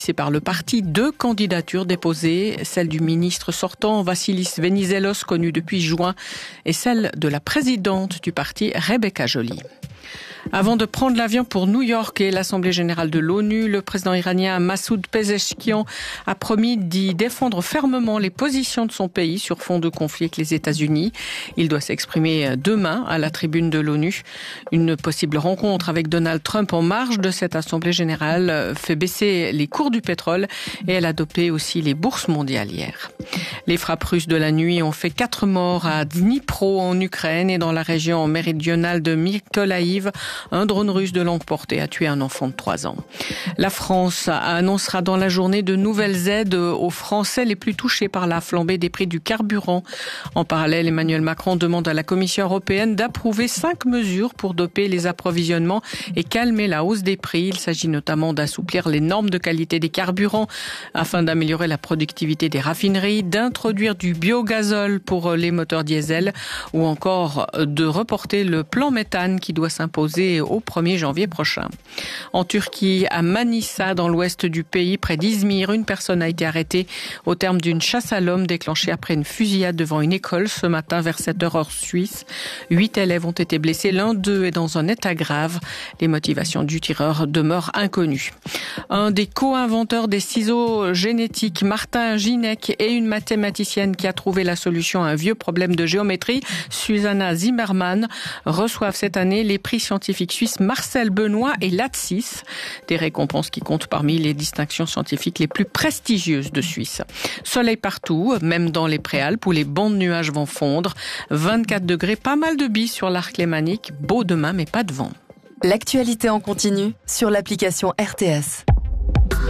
C'est par le parti 2 candidatures déposées, celle du ministre sortant Vassilis Venizelos, connu depuis juin, et celle de la présidente du parti Rebecca Joly. Avant de prendre l'avion pour New York et l'Assemblée générale de l'ONU, le président iranien Massoud Pezeshkian a promis d'y défendre fermement les positions de son pays sur fond de conflit avec les États-Unis. Il doit s'exprimer demain à la tribune de l'ONU. Une possible rencontre avec Donald Trump en marge de cette Assemblée générale fait baisser les cours du pétrole et elle a dopé aussi les bourses mondiales hier. Les frappes russes de la nuit ont fait 4 morts à Dnipro en Ukraine et dans la région méridionale de Mykolaïv. Un drone russe de longue portée a tué un enfant de 3 ans. La France annoncera dans la journée de nouvelles aides aux Français les plus touchés par la flambée des prix du carburant. En parallèle, Emmanuel Macron demande à la Commission européenne d'approuver 5 mesures pour doper les approvisionnements et calmer la hausse des prix. Il s'agit notamment d'assouplir les normes de qualité des carburants afin d'améliorer la productivité des raffineries, d'introduire du biogazole pour les moteurs diesel ou encore de reporter le plan méthane qui doit s'imposer au 1er janvier prochain. En Turquie, à Manisa, dans l'ouest du pays, près d'Izmir, une personne a été arrêtée au terme d'une chasse à l'homme déclenchée après une fusillade devant une école ce matin vers 7h heure suisse. 8 élèves ont été blessés, l'un d'eux est dans un état grave. Les motivations du tireur demeurent inconnues. Un des co-inventeurs des ciseaux génétiques, Martin Ginec, et une mathématicienne qui a trouvé la solution à un vieux problème de géométrie, Susanna Zimmermann, reçoivent cette année les prix scientifiques suisses Marcel Benoît et Latsis, des récompenses qui comptent parmi les distinctions scientifiques les plus prestigieuses de Suisse. Soleil partout, même dans les Préalpes où les bancs de nuages vont fondre. 24 degrés, pas mal de bis sur l'arc lémanique, beau demain mais pas de vent. L'actualité en continu sur l'application RTS.